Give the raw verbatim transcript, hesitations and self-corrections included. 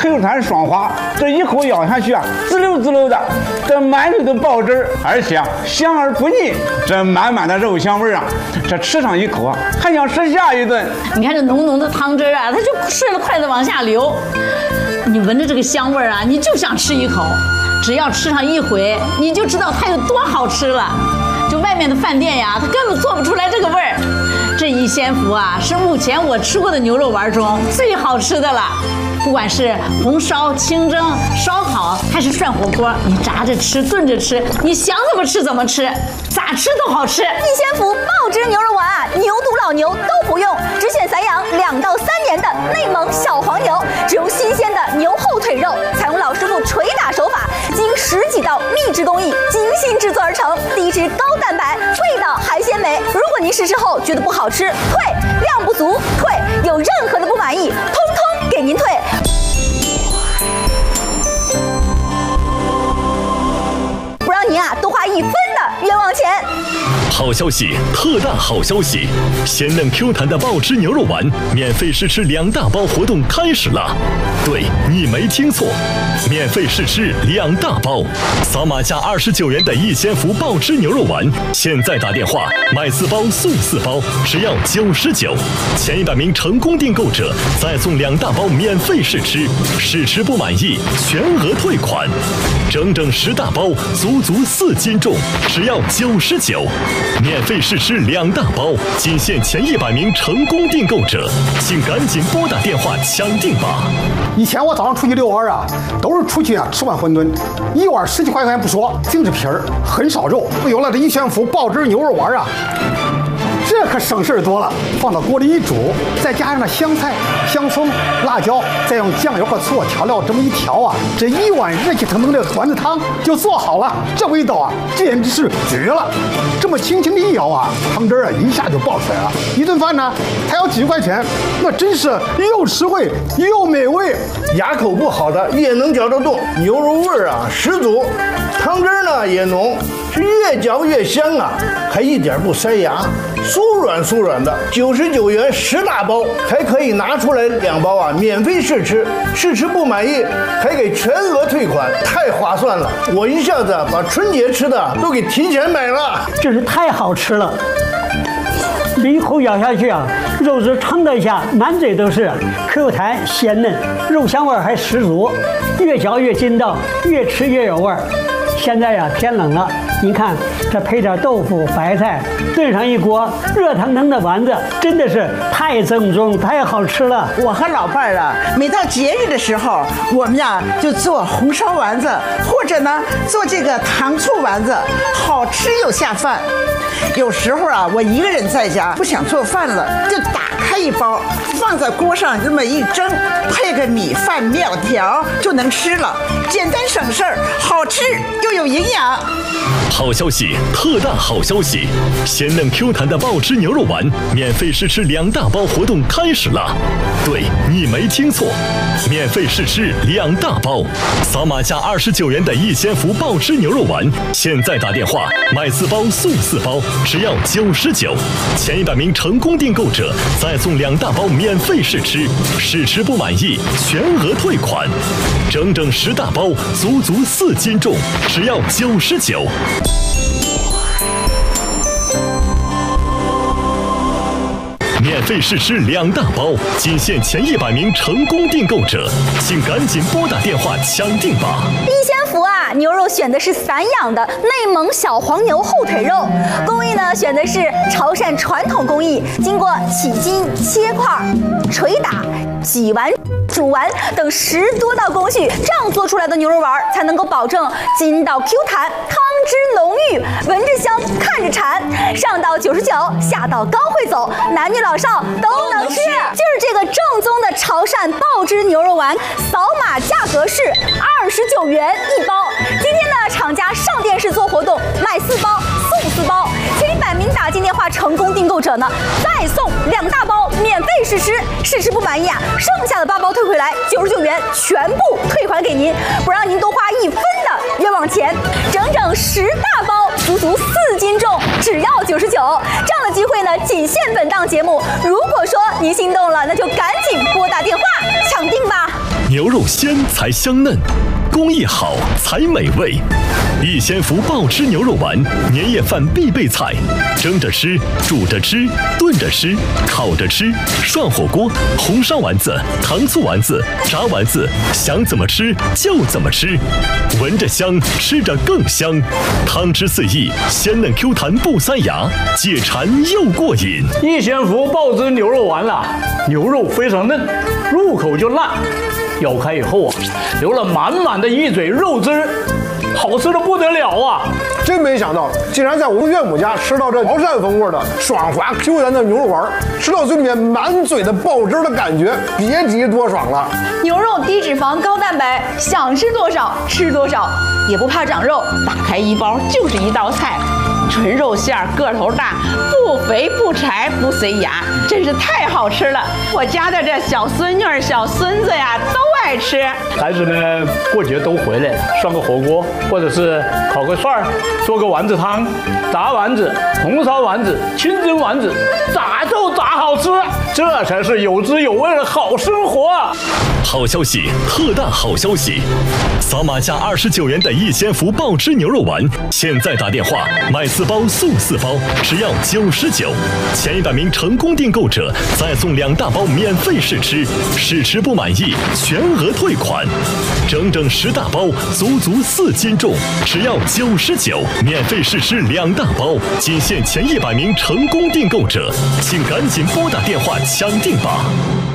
Q 弹爽滑，这一口咬下去啊，滋溜滋溜的，这满嘴都爆汁儿，而且啊香而不腻，这满满的肉香味啊，这吃上一口啊，还想吃下一顿。 你看这浓浓的汤汁啊，它就顺着筷子往下流，你闻着这个香味啊，你就想吃一口。只要吃上一回，你就知道它有多好吃了。就外面的饭店呀，它根本做不出来这个味儿。这一仙福啊，是目前我吃过的牛肉丸中最好吃的了。不管是红烧、清蒸、烧烤，还是涮火锅，你炸着吃、炖着吃，你想怎么吃怎么吃，咋吃都好吃。 一仙福爆汁牛肉丸啊，牛犊老牛都不用，只选散养两到三年的内蒙小黄牛，只用新鲜的牛后腿肉，采用老师傅捶打手法，经十几道秘制工艺精心制作而成，低脂高蛋白，味道还鲜美。如果您试吃后觉得不好吃，退；量不足，退；有任何的不满意，通通给您退。不让您啊多花一分的冤枉钱。 好消息，特大好消息！鲜嫩 Q 弹的爆汁牛肉丸免费试吃两大包活动开始了。对，你没听错，免费试吃两大包，扫码价二十九元的一仙福爆汁牛肉丸，现在打电话买四包送四包，只要九十九。前一百名成功订购者再送两大包免费试吃，试吃不满意全额退款。整整十大包，足足四斤重，只要九十九。免费试吃两大包，仅限前一百名成功订购者，请赶紧拨打电话抢订吧。 以前我早上出去遛弯啊，都是出去啊吃碗馄饨，一碗十几块钱不说，净是皮儿，很少肉。有了这一仙福爆汁牛肉丸啊，这可省事儿多了。放到锅里一煮，再加上那香菜、香葱、辣椒，再用酱油和醋调料这么一调啊，这一碗热气腾腾的丸子汤就做好了。这味道啊，简直是绝了！这么轻轻的一舀啊，汤汁啊一下就爆出来了。一顿饭呢，才要几块钱，那真是又实惠又美味。 牙口不好的也能嚼得动，牛肉味儿啊十足，汤汁呢也浓，是越嚼越香啊，还一点不塞牙，酥软酥软的。九十九元十大包，还可以拿出来两包啊，免费试吃，试吃不满意还给全额退款，太划算了！我一下子把春节吃的都给提前买了， 真是太好吃了。这一口咬下去啊，肉质撑得一下，满嘴都是 Q 弹鲜嫩，肉香味还十足，越嚼越筋道，越吃越有味儿。现在呀，天冷了，您看这配点豆腐、白菜，炖上一锅热腾腾的丸子，真的是太正宗、太好吃了。 我和老伴儿啊，每到节日的时候，我们呀就做红烧丸子，或者呢做这个糖醋丸子，好吃又下饭。有时候啊，我一个人在家不想做饭了，就打开一包，放在锅上这么一蒸，配个米饭、面条就能吃了，简单省事儿，好吃又有营养。 好消息，特大好消息！鲜嫩 Q 弹的爆汁牛肉丸免费试吃两大包活动开始了。对，你没听错，免费试吃两大包，扫码价二十九元的一仙福爆汁牛肉丸，现在打电话买四包送四包，只要九十九。前一百名成功订购者再送两大包免费试吃，试吃不满意全额退款。整整十大包，足足四斤重，只要九十九。免费试吃两大包，仅限前一百名成功订购者，请赶紧拨打电话抢订吧。 一仙福啊，牛肉选的是散养的内蒙小黄牛后腿肉，工艺呢选的是潮汕传统工艺，经过起筋、切块、捶打、挤完、煮完等十多道工序，这样做出来的牛肉丸才能够保证筋道 Q 弹，汤汁浓郁，闻着香，看着馋。上到九十九，下到刚会走，男女老少都能吃。就是这个正宗的潮汕爆汁牛肉丸，扫码价格是二十九元一包。今天呢，厂家上电视做活动，买四包送四包，前一百名打进电话成功订购者呢，再送两大包免费试吃，试吃不满意啊，剩下的八包退回来，九十九元全部退还给您，不让您多花一分的冤枉钱。整整十大包，足足四斤重， 只要九十九。这样的机会呢，仅限本档节目。如果说您心动了，那就赶紧拨打电话抢定吧。 牛肉鲜才香嫩，工艺好才美味。逸仙福爆汁牛肉丸，年夜饭必备菜，蒸着吃，煮着吃，炖着吃，烤着吃，涮火锅，红烧丸子、糖醋丸子、炸丸子，想怎么吃就怎么吃，闻着香，吃着更香。汤汁四溢，鲜嫩 Q 弹不塞牙，解馋又过瘾。 逸仙福爆汁牛肉丸啦，牛肉非常嫩，入口就烂，咬开以后啊，流了满满的一嘴肉汁儿，好吃的不得了啊！ 真没想到，竟然在我们岳母家吃到这潮汕风味的爽滑 Q 弹的牛肉丸，吃到嘴里面满嘴的爆汁的感觉，别提多爽了。 牛肉低脂肪高蛋白，想吃多少吃多少，也不怕长肉。 打开一包就是一道菜，纯肉馅儿，个头大，不肥不柴不塞牙，真是太好吃了。我家的这小孙女儿、小孙子呀都爱吃。 孩子们过节都回来，涮个火锅，或者是烤个串儿，做个丸子汤，炸丸子、红烧丸子、清蒸丸子，咋就咋好吃，这才是有滋有味的好生活。 好消息，特大好消息！扫码价二十九元的逸仙福爆汁牛肉丸，现在打电话买四包送四包，只要九十九。前一百名成功订购者再送两大包免费试吃，试吃不满意全额退款。整整十大包，足足四斤重，只要九十九，免费试吃两大包，仅限前一百名成功订购者，请赶紧拨打电话抢订吧。